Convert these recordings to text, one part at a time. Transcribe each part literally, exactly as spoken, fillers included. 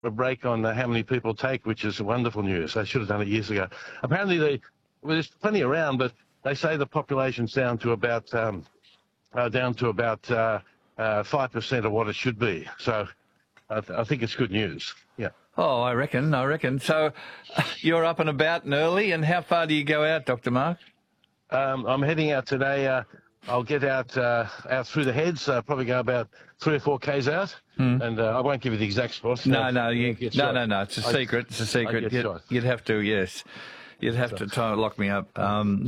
a break on uh, how many people take, which is wonderful news. They should have done it years ago. Apparently, they, well, there's plenty around, but they say the population's down to about um, uh, down to about uh, uh, five percent of what it should be. So I, th- I think it's good news. Yeah. Oh, I reckon, I reckon. So you're up and about and early, and how far do you go out, Doctor Mark? Um, I'm heading out today. Uh, I'll get out uh, out through the heads, uh, probably go about three or four k's out, Hmm. and uh, I won't give you the exact spot. No, Uh, no, you, get no, shot. no, no. It's a I- secret. It's a secret. get You'd, shot. you'd have to, yes. You'd have to try and lock me up. Um,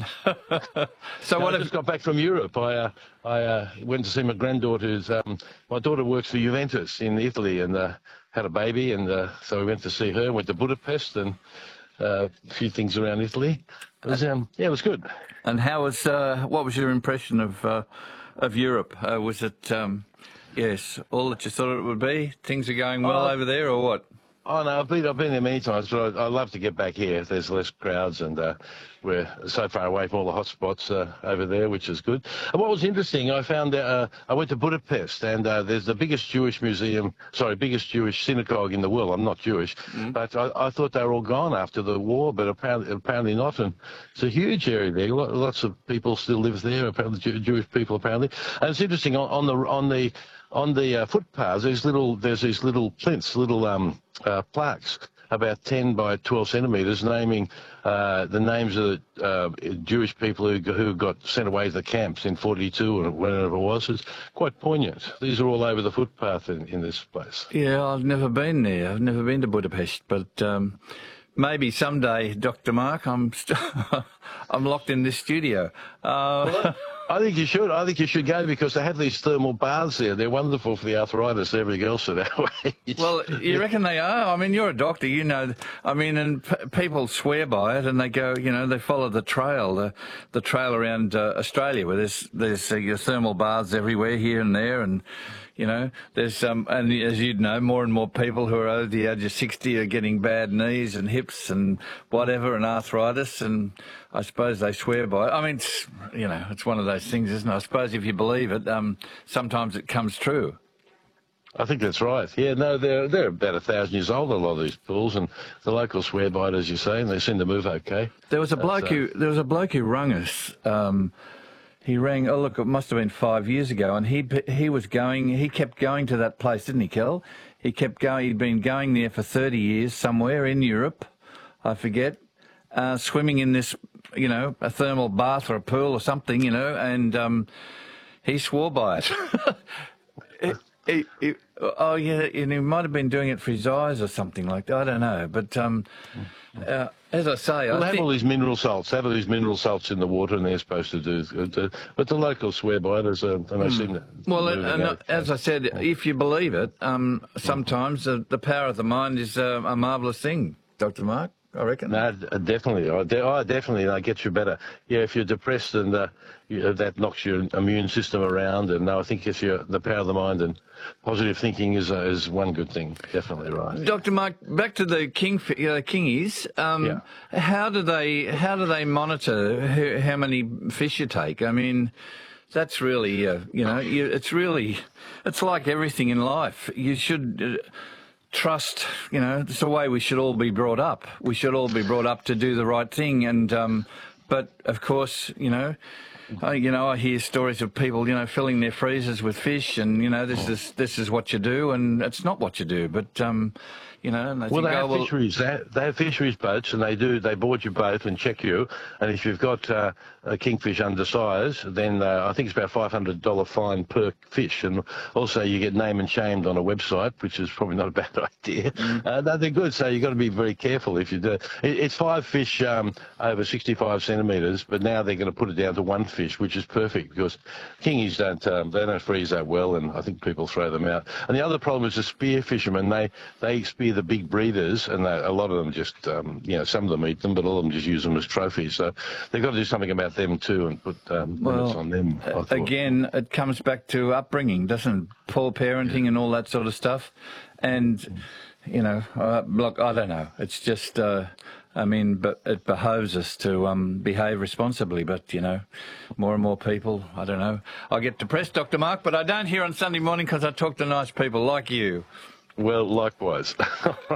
so No, what I if... just got back from Europe. I uh, I uh, went to see my granddaughter. Who's, um, my daughter works for Juventus in Italy and uh, had a baby, and uh, so we went to see her. Went to Budapest and uh, a few things around Italy. It was, um, yeah, it was good. And how was, uh, what was your impression of uh, of Europe? Uh, was it, um, yes, all that you thought it would be? Things are going well Oh. over there, or what? Oh no, I've been I've been there many times, but I, I love to get back here if there's less crowds, and uh, we're so far away from all the hot spots uh, over there, which is good. And what was interesting, I found that uh, I went to Budapest, and uh, there's the biggest Jewish museum, sorry, biggest Jewish synagogue in the world. I'm not Jewish, but I, I thought they were all gone after the war, but apparently apparently not. And it's a huge area there. Lo- Lots of people still live there, apparently Jew- Jewish people apparently. And it's interesting on, on the on the on the uh, footpaths. There's little there's these little plinths, little um. Uh, plaques about ten by twelve centimetres naming uh, the names of the uh, Jewish people who, who got sent away to the camps in forty-two or whenever it was. It's quite poignant. These are all over the footpath in, in this place. Yeah, I've never been there. I've never been to Budapest, but um, maybe someday, Doctor Mark. I'm st- I'm locked in this studio. Uh, I think you should. I think you should go because they have these thermal baths there. They're wonderful for the arthritis and everything else at our age. well, you reckon they are? I mean, you're a doctor, you know. I mean, and p- people swear by it, and they go, you know, they follow the trail, the the trail around uh, Australia, where there's there's uh, your thermal baths everywhere, here and there, and you know, there's um, and as you'd know, more and more people who are over the age of sixty are getting bad knees and hips and whatever, and arthritis, and I suppose they swear by it. I mean, it's, you know, it's one of those things, isn't it? I suppose if you believe it, um, sometimes it comes true. I think that's right. Yeah, no, they're they're about a thousand years old, a lot of these pools, and the locals swear by it, as you say, and they seem to move okay. There was a That's, bloke uh, who there was a bloke who rang us. Um, he rang. Oh look, it must have been five years ago, and he he was going. He kept going to that place, didn't he, Kel? He kept going. He'd been going there for thirty years, somewhere in Europe, I forget, uh, swimming in this, you know, a thermal bath or a pool or something, you know, and um, he swore by it. it, it, it oh yeah, and he might have been doing it for his eyes or something like that. I don't know, but um, uh, as I say, Well, I they have think. all these mineral salts. They have all these mineral salts in the water, and they're supposed to do good. Uh, but the locals swear by it, as, uh, and they seem to. Well, move and, about. and as I said, if you believe it, um, sometimes uh, the power of the mind is uh, a marvellous thing, Doctor Mark, I reckon. No, d- definitely. I de- oh, definitely. That gets you better. Yeah, if you're depressed, and uh, you, that knocks your immune system around. And no, I think if you're the power of the mind and positive thinking is uh, is one good thing. Definitely right. Doctor Mark, back to the king, uh, kingies. Um, Yeah. How do they how do they monitor who, how many fish you take? I mean, that's really uh, you know, you, it's really it's like everything in life. You should. Uh, Trust, you know, it's the way we should all be brought up. We should all be brought up to do the right thing. And, um, but of course, you know, I, you know, I hear stories of people, you know, filling their freezers with fish, and you know, this is this is what you do, and it's not what you do. But um, you know, and they Well, think, they oh, have well, fisheries. They have, they have fisheries boats, and they do. They board your boat and check you. And if you've got uh, a kingfish undersize, then uh, I think it's about five hundred dollar fine per fish. And also, you get name and shamed on a website, which is probably not a bad idea. Mm. Uh, no, they're good, so you've got to be very careful if you do. It, it's five fish um, over sixty-five centimetres, but now they're going to put it down to one fish, which is perfect because kingies don't um, they don't freeze that well, and I think people throw them out. And the other problem is the spear fishermen. They they spear the big breeders, and they, a lot of them just, um, you know, some of them eat them, but all of them just use them as trophies. So they've got to do something about them too and put um, well, limits on them. I thought. Again, it comes back to upbringing, doesn't it? Poor parenting and all that sort of stuff. And, you know, uh, look, I don't know. It's just, uh, I mean, but it behoves us to um, behave responsibly. But, you know, more and more people, I don't know. I get depressed, Doctor Mark, but I don't here on Sunday morning because I talk to nice people like you. Well, likewise.